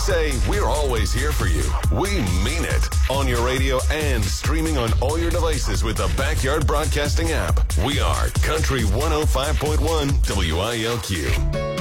say we're always here for you. We mean it. On your radio and streaming on all your devices with the Backyard Broadcasting app. We are Country 105.1 WILQ.